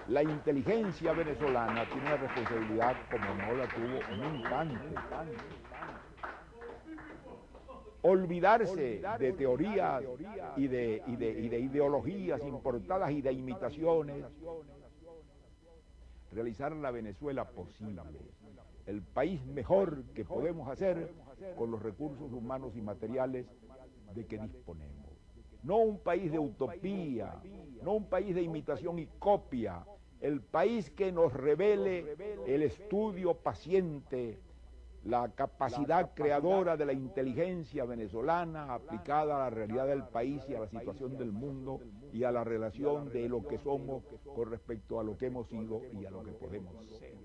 La inteligencia venezolana tiene una responsabilidad como no la tuvo nunca antes. Olvidarse de teorías y de ideologías importadas y de imitaciones, realizar la Venezuela posible, el país mejor que podemos hacer con los recursos humanos y materiales de que disponemos. No un país de utopía, no un país de imitación y copia, el país que nos revele el estudio paciente, la capacidad creadora de la inteligencia venezolana aplicada a la realidad del país y a la situación del mundo y a la relación de lo que somos con respecto a lo que hemos sido y a lo que podemos ser.